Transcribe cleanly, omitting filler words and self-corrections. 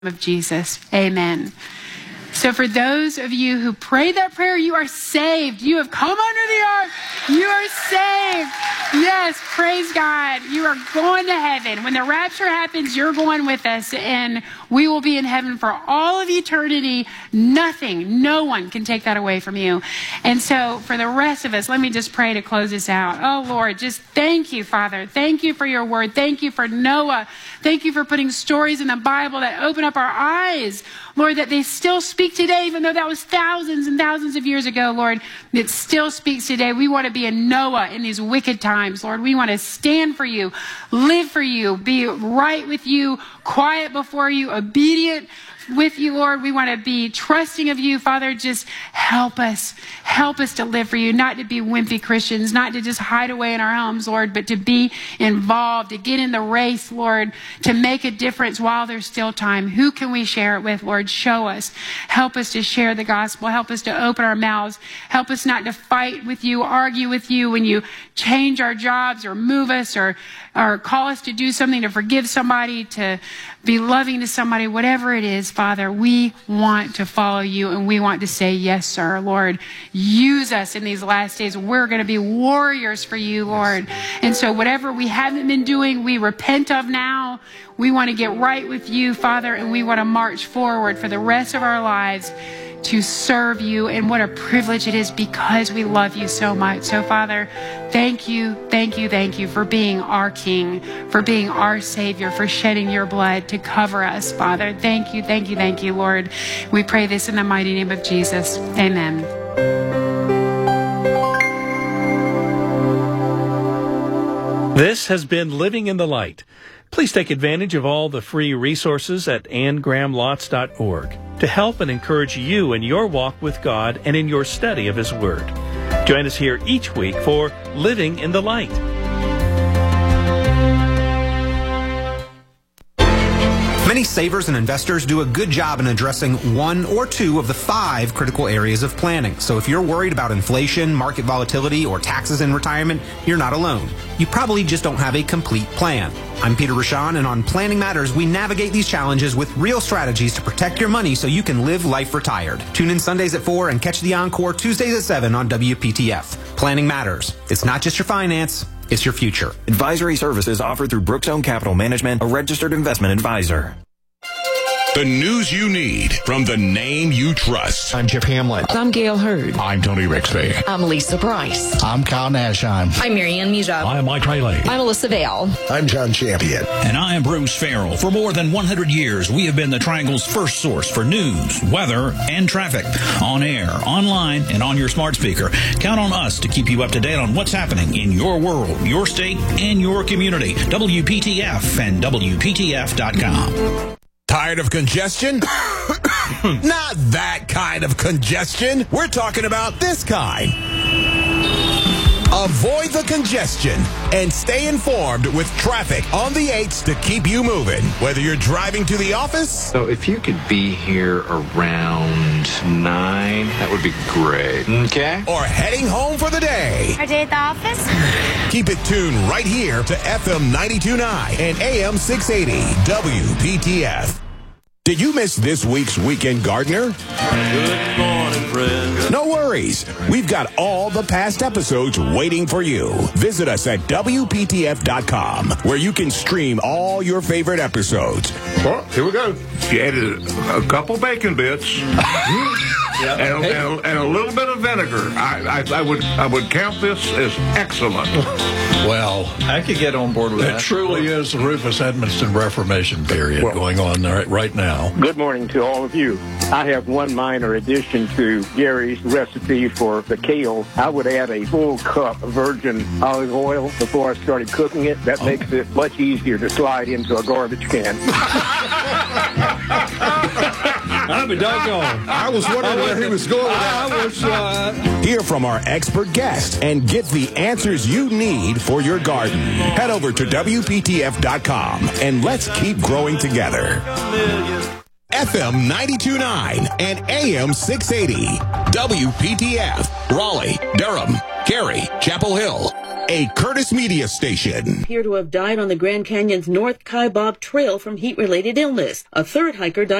of Jesus. Amen. So for those of you who prayed that prayer, you are saved. You have come under the ark. You are saved. Yes, praise God. You are going to heaven. When the rapture happens, you're going with us, and we will be in heaven for all of eternity. Nothing, no one can take that away from you. And so for the rest of us, let me just pray to close this out. Oh, Lord, just thank you, Father. Thank you for your word. Thank you for Noah. Thank you for putting stories in the Bible that open up our eyes, Lord, that they still speak today, even though that was thousands and thousands of years ago, Lord. It still speaks today. We want to be a Noah in these wicked times, Lord. We want to stand for you, live for you, be right with you, quiet before you, obedient with you, Lord. We want to be trusting of you, Father. Just help us to live for you, not to be wimpy Christians, not to just hide away in our homes, Lord, but to be involved, to get in the race, Lord, to make a difference while there's still time. Who can we share it with, Lord? Show us. Help us to share the gospel. Help us to open our mouths. Help us not to fight with you, argue with you when you change our jobs or move us or call us to do something, to forgive somebody, to be loving to somebody, whatever it is, Father. We want to follow you, and we want to say, yes, sir, Lord. Use us in these last days. We're going to be warriors for you, Lord. And so whatever we haven't been doing, we repent of now. We want to get right with you, Father, and we want to march forward for the rest of our lives to serve you. And what a privilege it is, because we love you so much. So, Father, thank you for being our King, for being our Savior, for shedding your blood to cover us, Father. Thank you, Lord. We pray this in the mighty name of Jesus. Amen. This has been Living in the Light. Please take advantage of all the free resources at AnnGrahamLotz.org to help and encourage you in your walk with God and in your study of His Word. Join us here each week for Living in the Light. Many savers and investors do a good job in addressing one or two of the 5 critical areas of planning. So if you're worried about inflation, market volatility, or taxes in retirement, you're not alone. You probably just don't have a complete plan. I'm Peter Rashan, and on Planning Matters, we navigate these challenges with real strategies to protect your money so you can live life retired. Tune in Sundays at 4 and catch the encore Tuesdays at 7 on WPTF. Planning Matters. It's not just your finance, it's your future. Advisory services offered through Brookstone Capital Management, a registered investment advisor. The news you need from the name you trust. I'm Jeff Hamlet. I'm Gail Hurd. I'm Tony Rixby. I'm Lisa Price. I'm Kyle Nashheim. I'm Marianne Mujab. I'm Mike Rayleigh. I'm Alyssa Vale. I'm John Champion. And I am Bruce Farrell. For more than 100 years, we have been the Triangle's first source for news, weather, and traffic. On air, online, and on your smart speaker. Count on us to keep you up to date on what's happening in your world, your state, and your community. WPTF and WPTF.com. Tired of congestion? Not that kind of congestion. We're talking about this kind. Avoid the congestion and stay informed with traffic on the 8s to keep you moving. Whether you're driving to the office. So if you could be here around 9, that would be great. Okay. Or heading home for the day. Our day at the office? Keep it tuned right here to FM 92.9 and AM 680 WPTF. Did you miss this week's Weekend Gardener? Good morning, friend. No worries. We've got all the past episodes waiting for you. Visit us at WPTF.com, where you can stream all your favorite episodes. Well, here we go. You added a couple bacon bits. And a little bit of vinegar. I would count this as excellent. Well, I could get on board with that. It truly is the Rufus Edmondson Reformation period going on right now. Good morning to all of you. I have one minor addition to Gary's recipe for the kale. I would add a full cup of virgin olive oil before I started cooking it. That makes it much easier to slide into a garbage can. I'll be doggone. I was wondering where he was going with that. Hear from our expert guest and get the answers you need for your garden. Head over to WPTF.com and let's keep growing together. FM 92.9 and AM 680. WPTF. Raleigh, Durham, Cary, Chapel Hill. a Curtis Media station. Appear to have died on the Grand Canyon's North Kaibab Trail from heat-related illness. A third hiker died